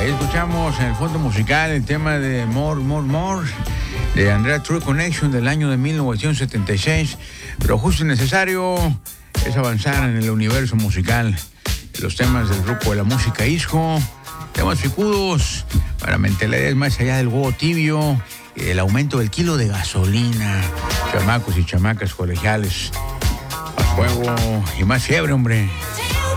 Ahí escuchamos en el fondo musical el tema de More, More, More de Andrea True Connection del año de 1976. Pero justo y necesario es avanzar en el universo musical. Los temas del grupo de la música Isco, temas picudos para mentalidades más allá del huevo tibio y del aumento del kilo de gasolina. Chamacos y chamacas colegiales, más fuego y más fiebre, hombre.